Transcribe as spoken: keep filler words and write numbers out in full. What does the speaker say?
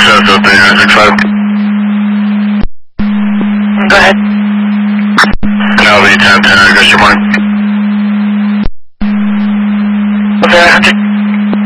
seven seven three nine six five. Go ahead. L V ten ten, I guess your mind. Okay,